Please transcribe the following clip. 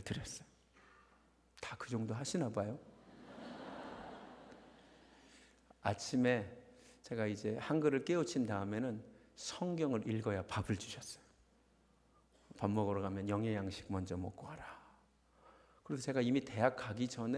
예배를 드렸어요. 다 그 정도 하시나 봐요. 아침에 제가 이제 한글을 깨우친 다음에는 성경을 읽어야 밥을 주셨어요. 밥 먹으러 가면 영의 양식 먼저 먹고 와라. 그래서 제가 이미 대학 가기 전에